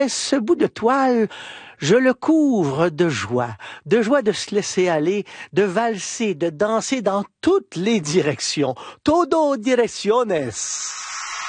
ce bout de toile, je le couvre de joie de se laisser aller, de valser, de danser dans toutes les directions. Todo direcciones.